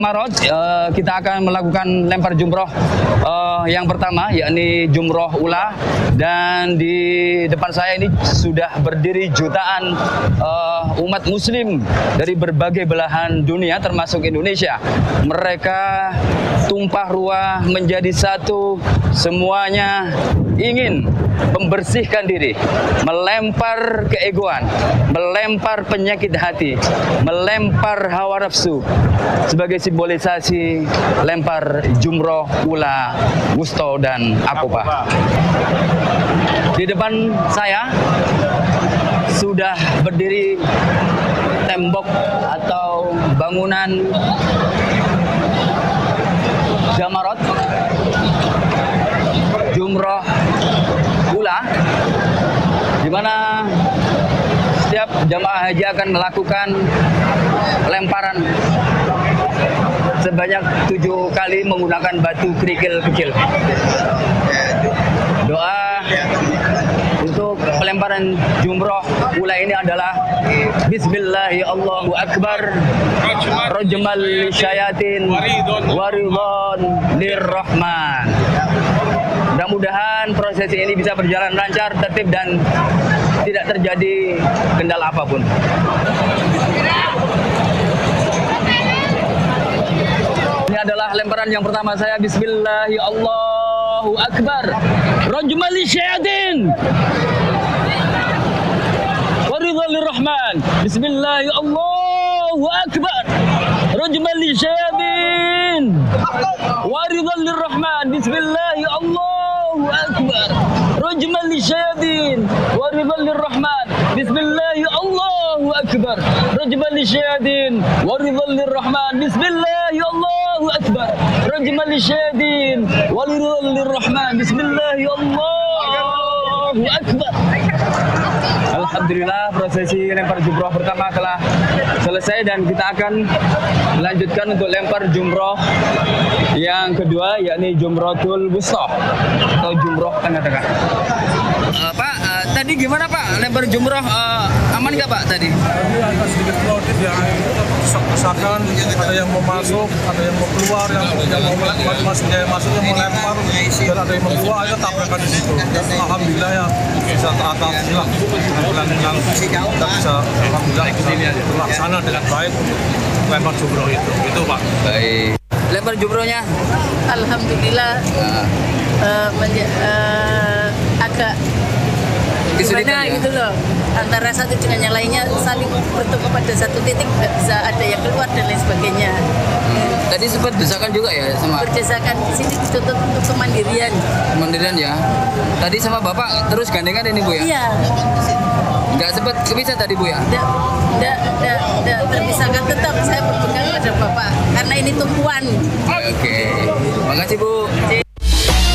Maret kita akan melakukan lempar jumroh yang pertama, yakni jumroh ula, dan di depan saya ini sudah berdiri jutaan umat muslim dari berbagai belahan dunia termasuk Indonesia. Mereka tumpah ruah menjadi satu, semuanya ingin membersihkan diri, melempar keegoan, melempar penyakit hati, melempar hawa nafsu sebagai simbolisasi lempar jumroh ula, wusto, dan akobah. Di depan saya sudah berdiri tembok atau bangunan Jamarat jumroh ula, di mana setiap jamaah haji akan melakukan lemparan sebanyak 7 kali menggunakan batu kerikil kecil. Doa untuk pelemparan jumroh ula ini adalah Bismillahi Allahu Akbar, rajmal syayatin waridon lirrahman. Mudah-mudahan prosesi ini bisa berjalan lancar, tertib, dan tidak terjadi kendala apapun. Ini adalah lemparan yang pertama saya. Bismillahi Allahu Akbar, rajmal syayatin waridon lirrahman. Bismillahi Allahu Akbar, rajmal syayatin waridon lirrahman. Bismillahi Allahu Akbar, rajmal syayatin waridon lirrahman. Bismillahi Allahu Akbar, rajmal syayatin waridon lirrahman. Bismillahi Allahu Akbar, rajmal syayatin waridon lirrahman. Bismillahi Allahu Akbar. Alhamdulillah, prosesi lempar jumroh pertama telah selesai dan kita akan melanjutkan untuk lempar jumroh yang kedua, yakni jumrotul wusta atau jumroh tengah-tengah. Pak, tadi gimana Pak? Lempar jumroh aman nggak Pak tadi? Tadi agak sedikit crowded ya, desak-desakan, ada yang mau masuk, ada yang mau keluar, yang mau masuk, yang mau lempar, dan ada yang mau keluar, ayo tabrakan di situ. Alhamdulillah ya bisa teratasi lah, kita bisa alhamdulillah terlaksana dengan baik lempar jumroh itu Pak. Baik. Lempar jumrohnya? Alhamdulillah agak gimana gitu loh, antara satu dengan yang lainnya saling bertemu pada satu titik, nggak bisa ada yang keluar dan lain sebagainya. Tadi sempat desakan juga ya sama? Berdesakan di sini dituntut untuk kemandirian. Kemandirian ya. Tadi sama Bapak terus gandengan ini Bu ya? Iya. Nggak sempat kepisah tadi Bu ya? Nggak terpisahkan, tetap saya berpegang pada Bapak karena ini tumpuan. Oke. Makasih Bu.